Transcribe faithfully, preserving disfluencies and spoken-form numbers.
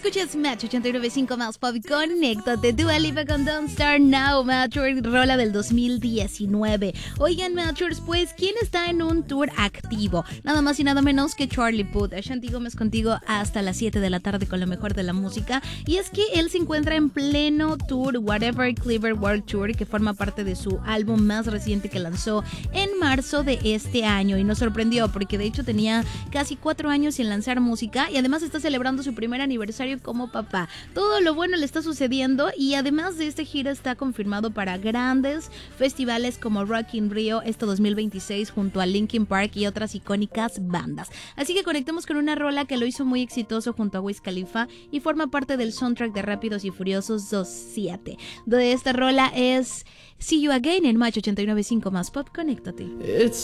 Escuchas Match ochenta y nueve punto cinco más Pop. Conéctate. Dua Lipa con Don't Start Now, Matchers, rola del dos mil diecinueve. Oigan, Matchers, pues, ¿quién está en un tour activo? Nada más y nada menos que Charlie Puth. Ashanti Gómez contigo hasta las siete de la tarde con lo mejor de la música. Y es que él se encuentra en pleno tour Whatever Clever World Tour, que forma parte de su álbum más reciente que lanzó en marzo de este año. Y nos sorprendió porque de hecho tenía casi cuatro años sin lanzar música y además está celebrando su primer aniversario como papá. Todo lo bueno le está sucediendo y además de este gira está confirmado para grandes festivales como Rock in Rio este dos mil veintiséis junto a Linkin Park y otras icónicas bandas. Así que conectemos con una rola que lo hizo muy exitoso junto a Wiz Khalifa y forma parte del soundtrack de Rápidos y Furiosos dos siete. De esta rola es See You Again en Match ochenta y nueve punto cinco más Pop. Conéctate. It's